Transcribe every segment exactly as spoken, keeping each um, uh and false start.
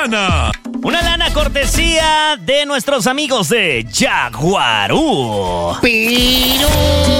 lana. Una lana cortesía de nuestros amigos de Jaguarú. Pero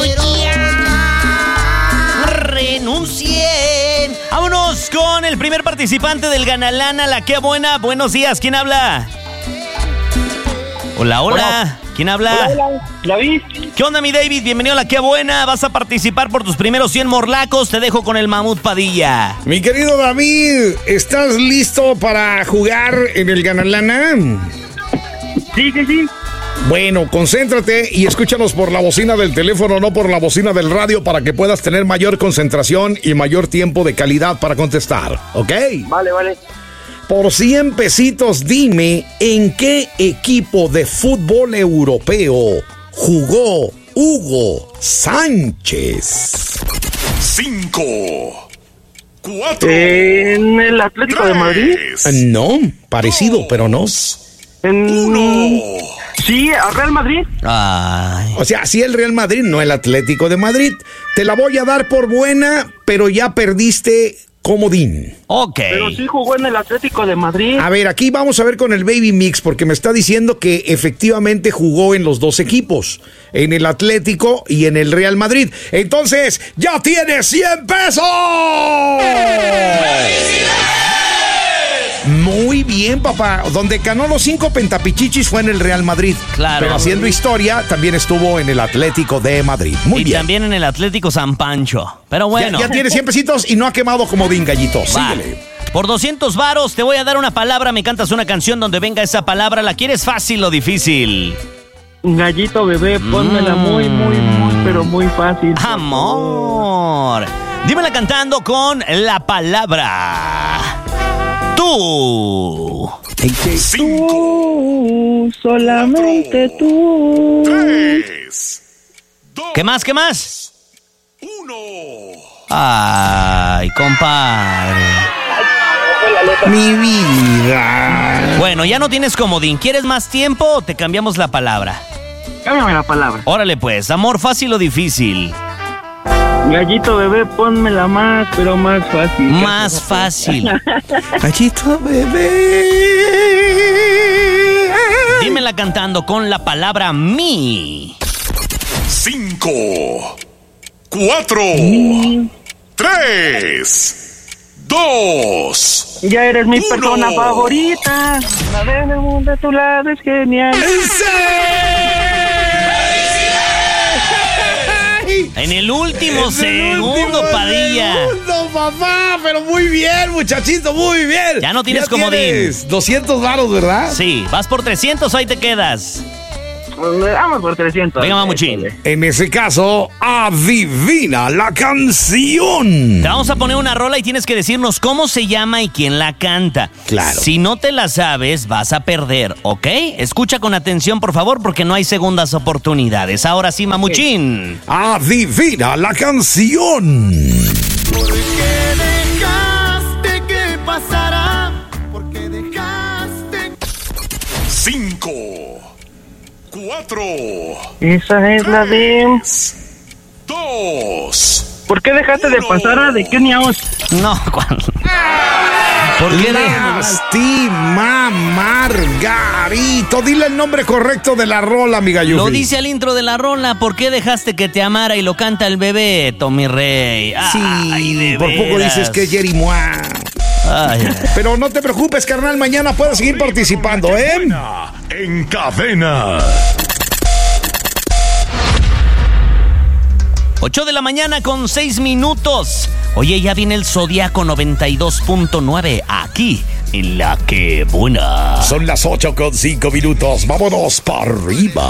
ya renuncien. Vámonos con el primer participante del Ganalana, la que buena. Buenos días, ¿quién habla? Hola, hola. Hola. ¿Quién habla? Hola, hola, David. ¿Qué onda, mi David? Bienvenido a La Qué Buena. Vas a participar por tus primeros cien morlacos. Te dejo con el Mamut Padilla. Mi querido David, ¿estás listo para jugar en el Ganalana? Sí, sí, sí. Bueno, concéntrate y escúchanos por la bocina del teléfono, no por la bocina del radio, para que puedas tener mayor concentración y mayor tiempo de calidad para contestar, ¿ok? Vale, vale. Por cien pesitos, dime en qué equipo de fútbol europeo jugó Hugo Sánchez. Cinco. Cuatro. En el Atlético de Madrid. No, parecido, pero no. En... Uno. Sí, a Real Madrid. Ay. O sea, sí el Real Madrid, no el Atlético de Madrid. Te la voy a dar por buena, pero ya perdiste comodín. Ok. Pero sí jugó en el Atlético de Madrid. A ver, aquí vamos a ver con el Baby Mix, porque me está diciendo que efectivamente jugó en los dos equipos, en el Atlético y en el Real Madrid. Entonces, ¡ya tienes cien pesos! Muy bien, papá. Donde ganó los cinco pentapichichis fue en el Real Madrid. Claro. Pero haciendo historia, también estuvo en el Atlético de Madrid. Muy y bien. también en el Atlético San Pancho. Pero bueno. Ya, ya tiene cien pesitos y no ha quemado comodín, gallito. Va. Síguele. Por doscientos varos te voy a dar una palabra. Me cantas una canción donde venga esa palabra. ¿La quieres fácil o difícil? Gallito bebé, pónmela Mm. muy, muy, muy, pero muy fácil. Amor. Dímela cantando con la palabra. Tú. Cinco. Tú, solamente tú. Tres. Dos. ¿Qué más? ¿Qué más? Uno. Ay, compadre. Mi vida. Bueno, ya no tienes comodín. ¿Quieres más tiempo o te cambiamos la palabra? Cámbiame la palabra. Órale pues, amor, fácil o difícil. Gallito bebé, pónmela más, pero más fácil. Más fácil. Gallito bebé. Dímela cantando con la palabra mi. Cinco. Cuatro. Tres. Dos. Ya eres mi Uno. persona favorita. La de mundo de tu lado es genial. En el último Es el segundo, último Padilla. segundo, papá, pero muy bien, muchachito, muy bien. Ya no tienes comodín. tienes doscientos varos, ¿verdad? Sí, vas por trescientos, ahí te quedas. Vamos por trescientos. Venga, mamuchín. En ese caso, adivina la canción. Te vamos a poner una rola y tienes que decirnos cómo se llama y quién la canta. Claro. Si no te la sabes, vas a perder, ¿ok? Escucha con atención, por favor, porque no hay segundas oportunidades. Ahora sí, mamuchín. Adivina la canción. ¿Por qué dejaste que pasara? ¿Por qué dejaste? Cinco. Cuatro. Esa es la de... Dos. ¿Por qué dejaste de Uno. pasar a de Kenia Oz? No, ¿cuándo? ¿Por qué de... Lástima, Margarito. Dile el nombre correcto de la rola, amiga Yufi. Lo dice al intro de la rola. ¿Por qué dejaste que te amara? Y lo canta el bebé, Tommy Rey. Sí, Ay, de por poco veras. dices que es Jerry Moa. Ay, ay. Pero no te preocupes, carnal, mañana puedes seguir participando, ¿eh? En cadena. ocho de la mañana con seis minutos. Oye, ya viene el Zodiaco noventa y dos punto nueve aquí en La Qué Buena. Son las ocho con cinco minutos. Vámonos para arriba.